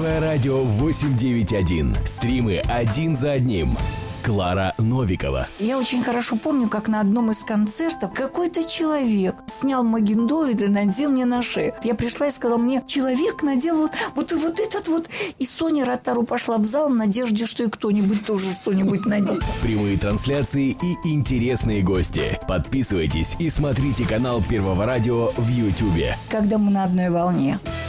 Первое радио 891. Стримы один за одним. Клара Новикова. Я очень хорошо помню, как на одном из концертов какой-то человек снял Магендовид и надел мне на шею. Я пришла и сказала мне, человек надел вот этот вот. И Соня Ротару пошла в зал в надежде, что и кто-нибудь тоже что-нибудь наденет. Прямые трансляции и интересные гости. Подписывайтесь и смотрите канал Первого радио в Ютубе. Когда мы на одной волне.